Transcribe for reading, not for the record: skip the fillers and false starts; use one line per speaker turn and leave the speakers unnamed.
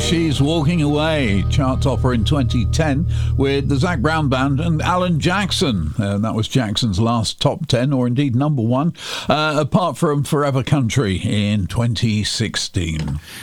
She's Walking Away, chart topper in 2010 with the Zac Brown Band and Alan Jackson. That was Jackson's last top 10, or indeed number one, apart from Forever Country in 2016.